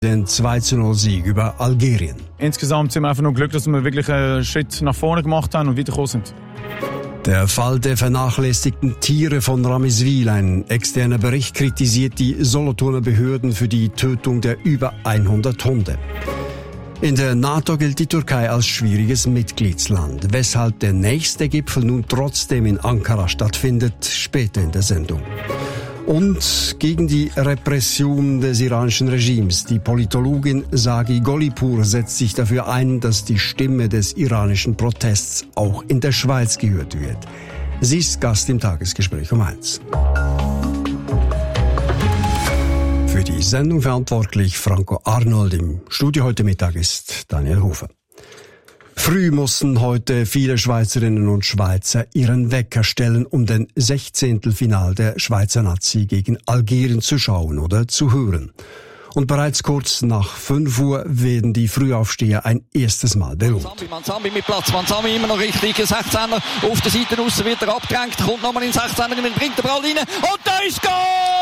Den 2-0-Sieg über Algerien. Insgesamt sind wir einfach nur glücklich, dass wir wirklich einen Schritt nach vorne gemacht haben und weitergekommen sind. Der Fall der vernachlässigten Tiere von Ramiswil. Ein externer Bericht kritisiert die Solothurner Behörden für die Tötung der über 100 Hunde. In der NATO gilt die Türkei als schwieriges Mitgliedsland, weshalb der nächste Gipfel nun trotzdem in Ankara stattfindet, später in der Sendung. Und gegen die Repression des iranischen Regimes. Die Politologin Sagi Golipur setzt sich dafür ein, dass die Stimme des iranischen Protests auch in der Schweiz gehört wird. Sie ist Gast im Tagesgespräch um 1. Für die Sendung verantwortlich Franco Arnold. Im Studio heute Mittag ist Daniel Hofer. Früh mussten heute viele Schweizerinnen und Schweizer ihren Wecker stellen, um den 16. Final der Schweizer Nazi gegen Algerien zu schauen oder zu hören. Und bereits kurz nach 5 Uhr werden die Frühaufsteher ein erstes Mal belohnt. Manzambi mit Platz, Manzambi immer noch richtig, 16er auf der Seite raus, wird er abgedrängt, kommt nochmal in 16er, bringt den Ball rein und da ist Goal!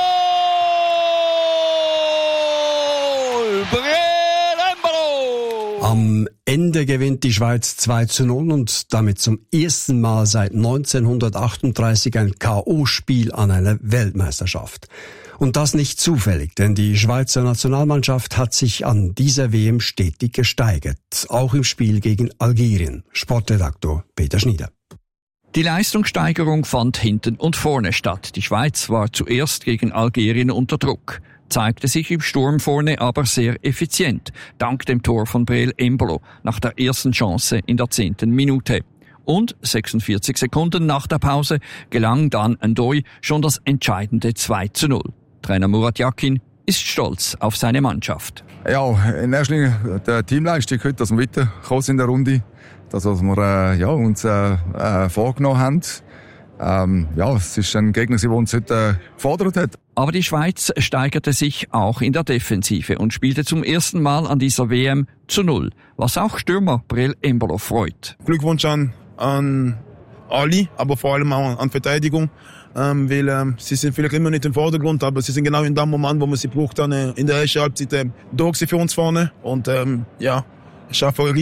Am Ende gewinnt die Schweiz 2-0 und damit zum ersten Mal seit 1938 ein K.O.-Spiel an einer Weltmeisterschaft. Und das nicht zufällig, denn die Schweizer Nationalmannschaft hat sich an dieser WM stetig gesteigert, auch im Spiel gegen Algerien. Sportredaktor Peter Schnieder. Die Leistungssteigerung fand hinten und vorne statt. Die Schweiz war zuerst gegen Algerien unter Druck, zeigte sich im Sturm vorne aber sehr effizient, dank dem Tor von Breel Embolo nach der ersten Chance in der 10. Minute. Und 46 Sekunden nach der Pause gelang dann Ndoye schon das entscheidende 2-0. Trainer Murat Yakin ist stolz auf seine Mannschaft. Ja, in erster Linie die Teamleistung heute, dass wir weitergekommen sind in der Runde, das, was wir uns vorgenommen haben. Es ist ein Gegner, der uns heute gefordert hat. Aber die Schweiz steigerte sich auch in der Defensive und spielte zum ersten Mal an dieser WM zu 0, was auch Stürmer Breel Embolo freut. Glückwunsch an alle, aber vor allem auch an Verteidigung, weil sie sind vielleicht immer nicht im Vordergrund, aber sie sind genau in dem Moment, wo man sie braucht, dann in der ersten Halbzeit da für uns vorne und ich habe eine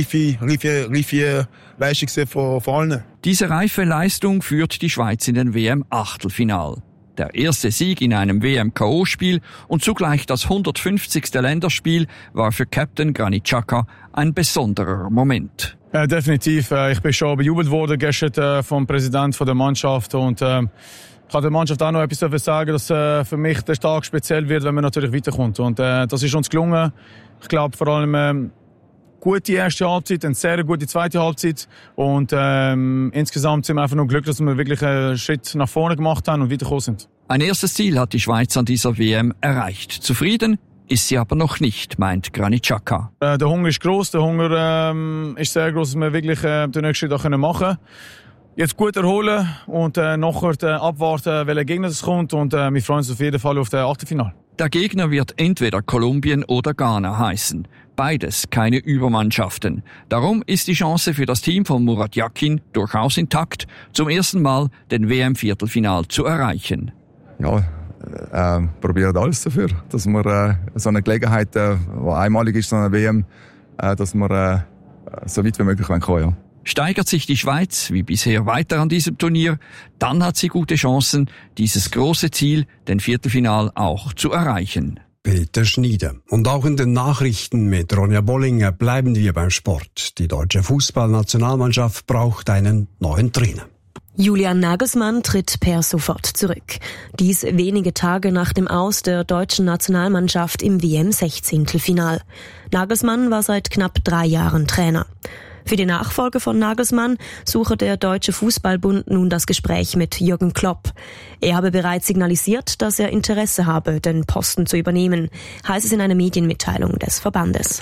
reife Leistung von allen. Diese reife Leistung führt die Schweiz in den WM-Achtelfinal. Der erste Sieg in einem WM-K.O.-Spiel und zugleich das 150. Länderspiel war für Captain Granit Xhaka ein besonderer Moment. Definitiv. Ich bin schon bejubelt worden gestern vom Präsidenten der Mannschaft und ich kann der Mannschaft auch noch etwas sagen, dass für mich der Tag speziell wird, wenn man natürlich weiterkommt. Und das ist uns gelungen. Ich glaube vor allem gute erste Halbzeit, eine sehr gute zweite Halbzeit und insgesamt sind wir einfach nur glücklich, dass wir wirklich einen Schritt nach vorne gemacht haben und weitergekommen sind. Ein erstes Ziel hat die Schweiz an dieser WM erreicht. Zufrieden ist sie aber noch nicht, meint Granit Xhaka. Der Hunger ist gross, der Hunger ist sehr gross, dass wir wirklich den nächsten Schritt auch machen können. Jetzt gut erholen und nachher abwarten, welcher Gegner es kommt und wir freuen uns auf jeden Fall auf das Achtelfinale. Der Gegner wird entweder Kolumbien oder Ghana heißen. Beides keine Übermannschaften. Darum ist die Chance für das Team von Murat Yakin durchaus intakt, zum ersten Mal den WM-Viertelfinal zu erreichen. Ja, probieren alles dafür, dass wir so eine Gelegenheit, die einmalig ist, so eine WM, dass wir so weit wie möglich kommen können. Ja. Steigert sich die Schweiz wie bisher weiter an diesem Turnier, dann hat sie gute Chancen, dieses große Ziel, den Viertelfinal, auch zu erreichen. Peter Schnieder. Und auch in den Nachrichten mit Ronja Bollinger bleiben wir beim Sport. Die deutsche Fußballnationalmannschaft braucht einen neuen Trainer. Julian Nagelsmann tritt per sofort zurück. Dies wenige Tage nach dem Aus der deutschen Nationalmannschaft im WM-16-Final. Nagelsmann war seit knapp 3 Jahren Trainer. Für die Nachfolge von Nagelsmann suche der Deutsche Fußballbund nun das Gespräch mit Jürgen Klopp. Er habe bereits signalisiert, dass er Interesse habe, den Posten zu übernehmen, heißt es in einer Medienmitteilung des Verbandes.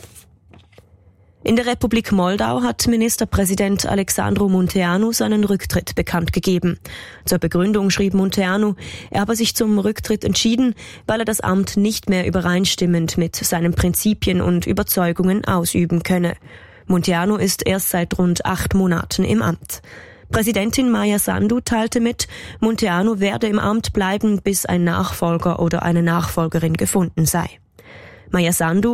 In der Republik Moldau hat Ministerpräsident Alexandru Munteanu seinen Rücktritt bekannt gegeben. Zur Begründung schrieb Munteanu, er habe sich zum Rücktritt entschieden, weil er das Amt nicht mehr übereinstimmend mit seinen Prinzipien und Überzeugungen ausüben könne. Munteanu ist erst seit rund 8 Monaten im Amt. Präsidentin Maia Sandu teilte mit, Munteanu werde im Amt bleiben, bis ein Nachfolger oder eine Nachfolgerin gefunden sei. Maia Sandu